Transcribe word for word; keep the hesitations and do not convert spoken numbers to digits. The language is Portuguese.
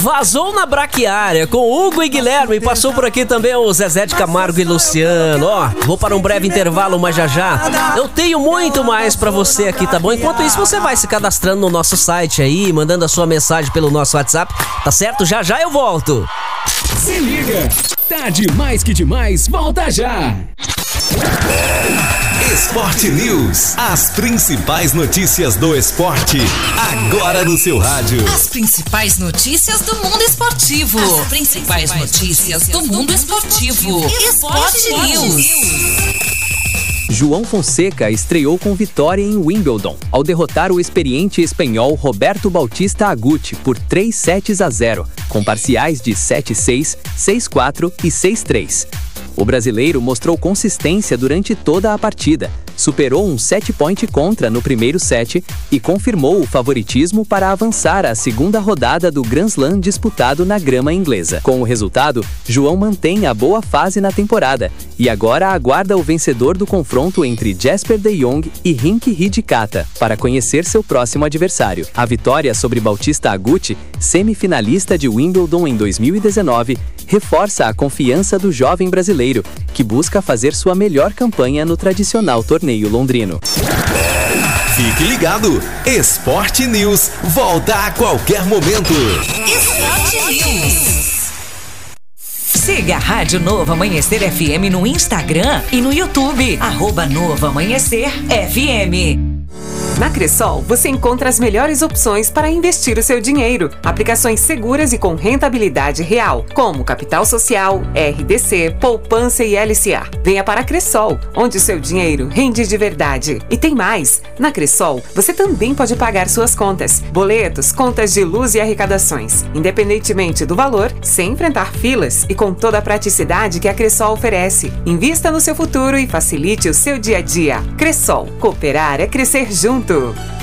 Vazou na Braquiária com Hugo e Guilherme. Passou por aqui também o Zezé de Camargo e Luciano. Ó, vou para um breve intervalo, mas já já eu tenho muito mais pra você aqui, tá bom? Enquanto isso, você vai se cadastrando no nosso site aí, mandando a sua mensagem pelo nosso WhatsApp, tá certo? Já já eu volto. Se liga, tá demais que demais, volta já. Esporte News, as principais notícias do esporte, agora no seu rádio. As principais notícias do mundo esportivo. As principais notícias do mundo esportivo. Esporte News. João Fonseca estreou com vitória em Wimbledon, ao derrotar o experiente espanhol Roberto Bautista Agut por três sets a zero, com parciais de sete a seis, seis a quatro e seis a três. O brasileiro mostrou consistência durante toda a partida, superou um set point contra no primeiro set e confirmou o favoritismo para avançar à segunda rodada do Grand Slam disputado na grama inglesa. Com o resultado, João mantém a boa fase na temporada e agora aguarda o vencedor do confronto entre Jesper de Jong e Rinky Hijikata para conhecer seu próximo adversário. A vitória sobre Bautista Agut, semifinalista de Wimbledon em dois mil e dezenove, reforça a confiança do jovem brasileiro, que busca fazer sua melhor campanha no tradicional torneio londrino. Fique ligado, Esporte News volta a qualquer momento. Esporte News. Siga a Rádio Novo Amanhecer F M no Instagram e no YouTube, arroba Novo Amanhecer F M. Na Cressol, você encontra as melhores opções para investir o seu dinheiro. Aplicações seguras e com rentabilidade real, como Capital Social, R D C, Poupança e L C A. Venha para a Cressol, onde o seu dinheiro rende de verdade. E tem mais! Na Cressol, você também pode pagar suas contas, boletos, contas de luz e arrecadações, independentemente do valor, sem enfrentar filas e com toda a praticidade que a Cressol oferece. Invista no seu futuro e facilite o seu dia a dia. Cressol, cooperar é crescer junto.